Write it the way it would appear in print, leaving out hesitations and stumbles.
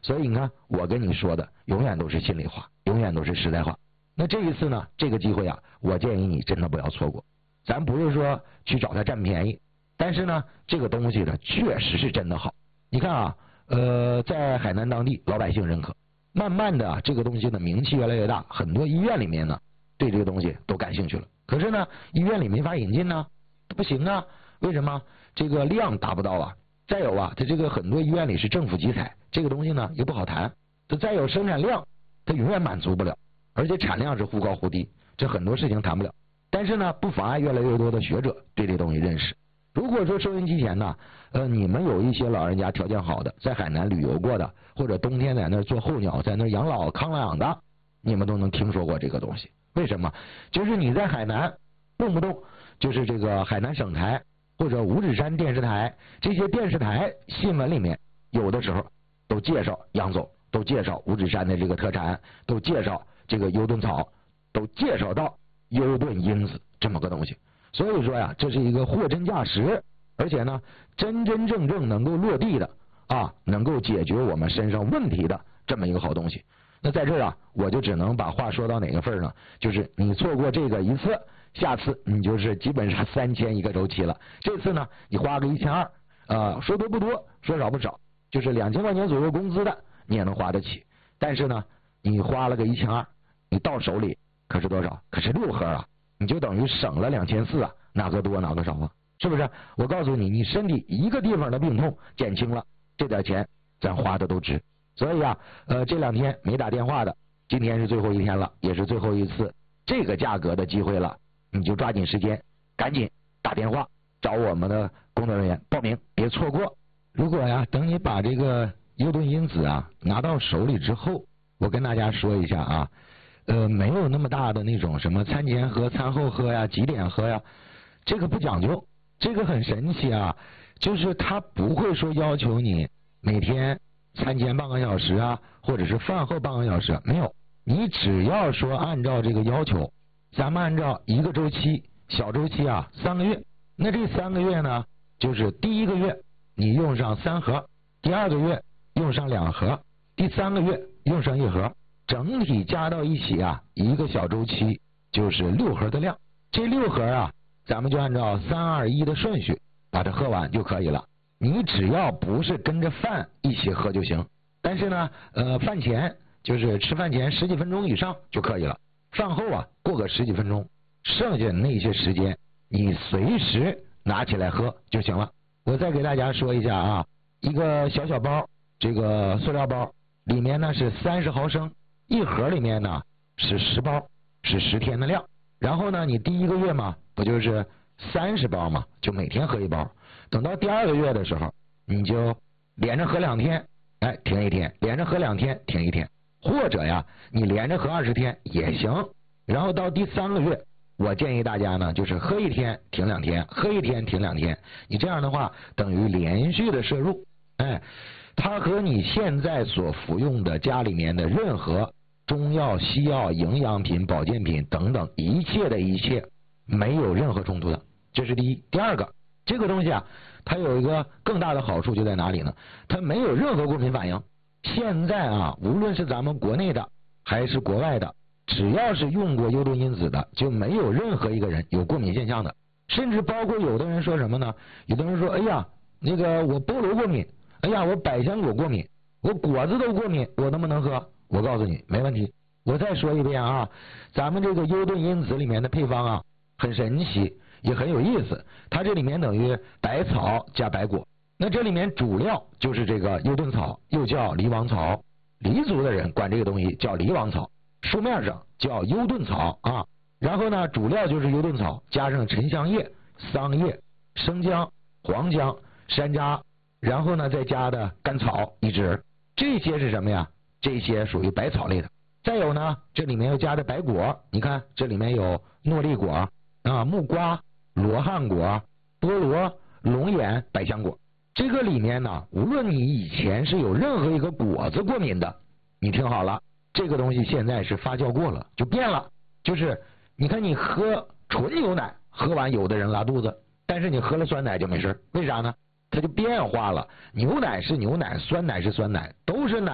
所以你看，我跟你说的永远都是心里话，永远都是实在话。那这一次呢，这个机会啊，我建议你真的不要错过。咱不是说去找他占便宜，但是呢，这个东西呢，确实是真的好。你看啊，在海南当地老百姓认可，慢慢的这个东西的名气越来越大，很多医院里面呢对这个东西都感兴趣了。可是呢，医院里没法引进呢，不行啊，为什么？这个量达不到啊。再有啊，它这个很多医院里是政府集采，这个东西呢也不好谈。它再有生产量，它永远满足不了，而且产量是忽高忽低，这很多事情谈不了。但是呢，不妨碍越来越多的学者对这东西认识。如果说收音机前呢，你们有一些老人家条件好的，在海南旅游过的，或者冬天在那儿做候鸟，在那儿养老康养的，你们都能听说过这个东西。为什么？就是你在海南动不动就是这个海南省台或者五指山电视台，这些电视台新闻里面有的时候都介绍杨总，都介绍五指山的这个特产，都介绍这个优盾草，都介绍到优盾因子这么个东西。所以说呀，这是一个货真价实，而且呢真真正正能够落地的啊，能够解决我们身上问题的这么一个好东西。那在这儿啊，我就只能把话说到哪个份儿呢？就是你错过这个一次，下次你就是基本上3000一个周期了。这次呢，你花个1200，说多不多，说少不少，就是2000块钱左右工资的你也能花得起。但是呢，你花了个1200，你到手里可是多少？可是6盒啊，你就等于省了2400啊，哪个多哪个少啊？是不是？我告诉你，你身体一个地方的病痛减轻了，这点钱咱花的都值。所以啊，这2天没打电话的，今天是最后一天了，也是最后一次这个价格的机会了，你就抓紧时间，赶紧打电话找我们的工作人员报名，别错过。如果呀，等你把这个优盾因子啊拿到手里之后，我跟大家说一下啊，没有那么大的那种什么餐前喝、餐后喝呀、几点喝呀，这个不讲究，这个很神奇啊，就是他不会说要求你每天餐前半个小时啊，或者是饭后半个小时，没有，你只要说按照这个要求，咱们按照一个周期，小周期啊3个月，那这3个月呢，就是第1个月你用上3盒，第2个月用上2盒，第3个月用上1盒，整体加到一起啊，一个小周期就是6盒的量。这6盒啊，咱们就按照3、2、1的顺序把它喝完就可以了。你只要不是跟着饭一起喝就行，但是呢，饭前就是吃饭前10几分钟以上就可以了，饭后啊过个10几分钟，剩下的那些时间你随时拿起来喝就行了。我再给大家说一下啊，一个小小包，这个塑料包里面呢是30毫升，一盒里面呢是10包，是10天的量。然后呢，你第1个月嘛，不就是30包嘛，就每天喝1包。等到第2个月的时候，你就连着喝2天，哎，停1天，连着喝2天，停1天，或者呀，你连着喝20天也行。然后到第3个月，我建议大家呢，就是喝1天停2天，喝1天停2天，你这样的话等于连续的摄入，哎，它和你现在所服用的家里面的任何中药、西药、营养品、保健品等等一切的一切没有任何冲突的，这是第一。第二个，这个东西啊，它有一个更大的好处就在哪里呢？它没有任何过敏反应。现在啊，无论是咱们国内的还是国外的，只要是用过优盾因子的，就没有任何一个人有过敏现象的。甚至包括有的人说什么呢？有的人说，哎呀，那个我菠萝过敏，哎呀，我百香果过敏，我果子都过敏，我能不能喝？我告诉你，没问题。我再说一遍啊，咱们这个优盾因子里面的配方啊，很神奇，也很有意思。它这里面等于百草加百果，那这里面主料就是这个优盾草，又叫狸王草。黎族的人管这个东西叫狸王草，书面上叫优盾草啊。然后呢，主料就是优盾草，加上沉香叶、桑叶、生姜、黄姜、山楂，然后呢再加的甘草1支，这些是什么呀？这些属于百草类的。再有呢，这里面又加的百果，你看这里面有诺丽果啊、木瓜、罗汉果、菠萝、龙眼、百香果。这个里面呢，无论你以前是有任何一个果子过敏的，你听好了，这个东西现在是发酵过了，就变了。就是你看你喝纯牛奶，喝完有的人拉肚子，但是你喝了酸奶就没事，为啥呢？它就变化了。牛奶是牛奶，酸奶是酸奶，都是奶。